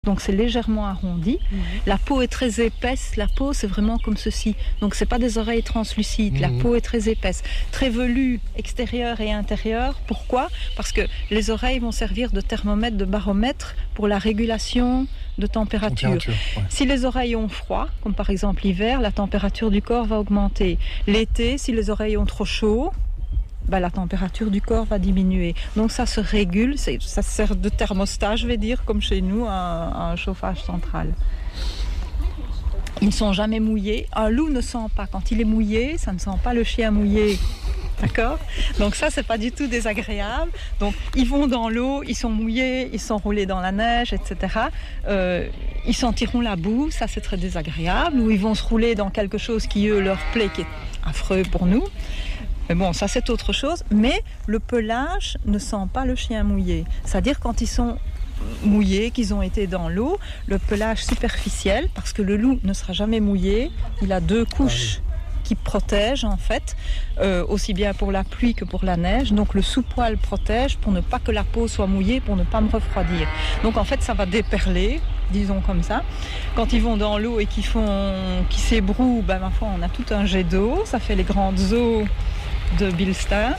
Donc c'est légèrement arrondi. La peau est très épaisse. La peau, c'est vraiment comme ceci. Donc c'est pas des oreilles translucides. La peau est très épaisse, très velue, extérieure et intérieure. Pourquoi ? Parce que les oreilles vont servir de thermomètre, de baromètre pour la régulation de température. Ouais. Si les oreilles ont froid, comme par exemple l'hiver, la température du corps va augmenter. L'été, si les oreilles ont trop chaud, la température du corps va diminuer. Donc ça se régule, ça sert de thermostat, je vais dire, comme chez nous, un chauffage central. Ils ne sont jamais mouillés. Un loup ne sent pas. Quand il est mouillé, ça ne sent pas le chien mouillé. D'accord ? Donc ça, c'est pas du tout désagréable. Donc ils vont dans l'eau, ils sont mouillés, ils sont roulés dans la neige, etc. Ils sentiront la boue, ça c'est très désagréable. Ou ils vont se rouler dans quelque chose qui, eux, leur plaît, qui est affreux pour nous. Mais bon, ça c'est autre chose. Mais le pelage ne sent pas le chien mouillé. C'est-à-dire quand ils sont mouillés, qu'ils ont été dans l'eau, le pelage superficiel, parce que le loup ne sera jamais mouillé, il a 2 couches qui protègent en fait, aussi bien pour la pluie que pour la neige. Donc le sous-poil protège pour ne pas que la peau soit mouillée, pour ne pas me refroidir. Donc en fait ça va déperler, disons comme ça. Quand ils vont dans l'eau et qu'ils s'ébrouent, ma foi, on a tout un jet d'eau, ça fait les grandes eaux de Bilstein.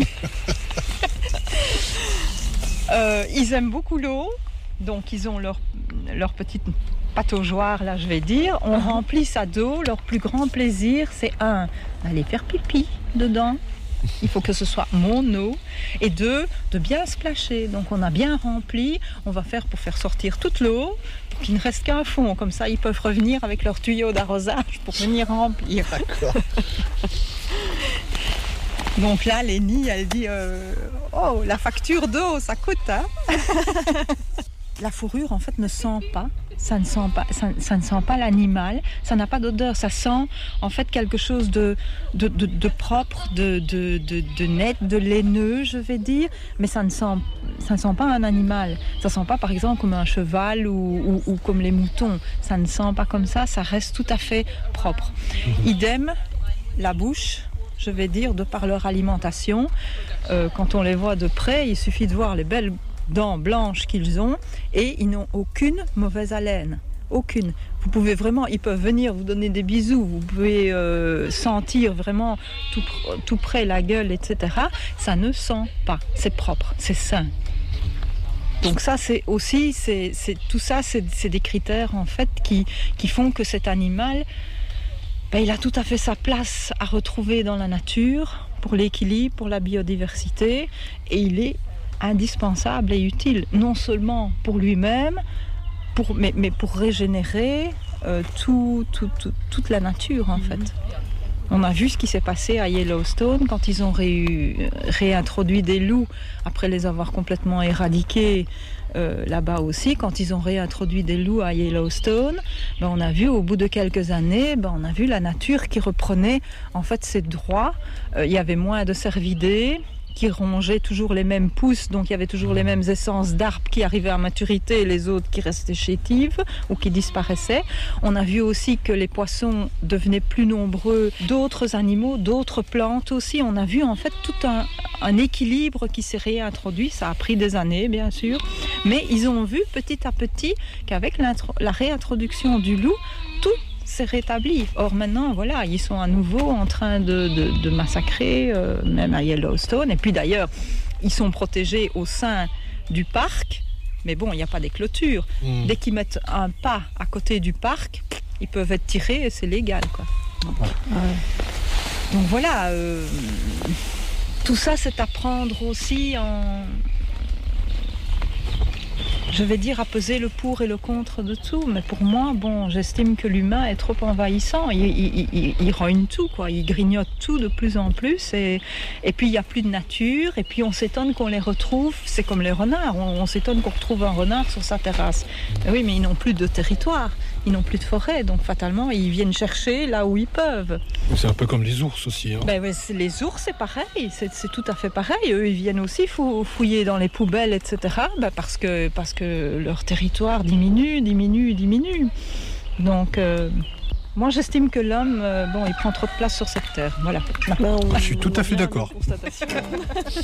Ils aiment beaucoup l'eau, donc ils ont leur petite pataugeoire, là je vais dire. On remplit ça d'eau. Leur plus grand plaisir, c'est d'aller faire pipi dedans. Il faut que ce soit mon eau. Et 2, de bien splasher. Donc on a bien rempli. On va faire pour faire sortir toute l'eau, pour qu'il ne reste qu'un fond. Comme ça, ils peuvent revenir avec leur tuyau d'arrosage pour venir remplir. D'accord. Donc là, Lénie, elle dit oh, la facture d'eau, ça coûte, hein. La fourrure, en fait, ne sent pas. Ça ne sent pas l'animal. Ça n'a pas d'odeur. Ça sent, en fait, quelque chose de propre, de net, de laineux, je vais dire. Mais ça ne sent pas un animal. Ça ne sent pas, par exemple, comme un cheval ou comme les moutons. Ça ne sent pas comme ça. Ça reste tout à fait propre. Idem, la bouche, je vais dire, de par leur alimentation. Quand on les voit de près, il suffit de voir les belles dents blanches qu'ils ont et ils n'ont aucune mauvaise haleine. Aucune. Vous pouvez vraiment, ils peuvent venir vous donner des bisous, vous pouvez sentir vraiment tout près la gueule, etc. Ça ne sent pas. C'est propre, c'est sain. Donc ça, c'est aussi, tout ça, c'est des critères en fait qui font que cet animal, il a tout à fait sa place à retrouver dans la nature, pour l'équilibre, pour la biodiversité, et il est indispensable et utile, non seulement pour lui-même, mais pour régénérer toute la nature en fait. On a vu ce qui s'est passé à Yellowstone quand ils ont réintroduit des loups après les avoir complètement éradiqués là-bas aussi. Quand ils ont réintroduit des loups à Yellowstone, on a vu au bout de quelques années, on a vu la nature qui reprenait en fait ses droits. Il y avait moins de cervidés qui rongeaient toujours les mêmes pousses, donc il y avait toujours les mêmes essences d'arbres qui arrivaient à maturité et les autres qui restaient chétives ou qui disparaissaient. On a vu aussi que les poissons devenaient plus nombreux, d'autres animaux, d'autres plantes aussi. On a vu en fait tout un équilibre qui s'est réintroduit. Ça a pris des années, bien sûr, mais ils ont vu petit à petit qu'avec la réintroduction du loup, tout s'est rétabli. Or maintenant, voilà, ils sont à nouveau en train de massacrer, même à Yellowstone. Et puis d'ailleurs, ils sont protégés au sein du parc, mais bon, il n'y a pas des clôtures. Dès qu'ils mettent un pas à côté du parc, ils peuvent être tirés et c'est légal, quoi. Donc voilà, tout ça, c'est à prendre aussi je vais dire à peser le pour et le contre de tout, mais pour moi, j'estime que l'humain est trop envahissant. Il rogne tout, quoi. Il grignote tout de plus en plus, et puis il n'y a plus de nature, et puis on s'étonne qu'on les retrouve. C'est comme les renards, on s'étonne qu'on retrouve un renard sur sa terrasse. Mais oui, mais ils n'ont plus de territoire, ils n'ont plus de forêt, donc fatalement, ils viennent chercher là où ils peuvent. C'est un peu comme les ours aussi. Les ours, c'est pareil, c'est tout à fait pareil. Eux, ils viennent aussi fouiller dans les poubelles, etc. Parce que leur territoire diminue. Donc, moi, j'estime que l'homme, il prend trop de place sur cette terre. Voilà. Je suis tout à fait d'accord.